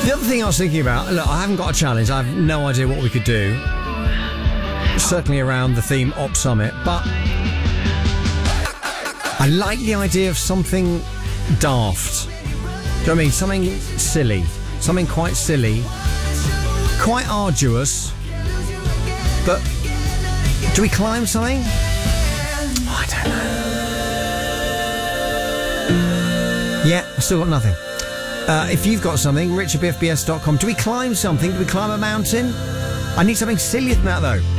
The other thing I was thinking about, look, I haven't got a challenge. I have no idea what we could do. Certainly around the theme Op Summit, but I like the idea of something daft. Do you know what I mean? Something silly. Something quite silly. Quite arduous. But do we climb something? I don't know. Yeah, I still got nothing. If you've got something, rich@bfbs.com. Do we climb something? Do we climb a mountain? I need something sillier than that, though.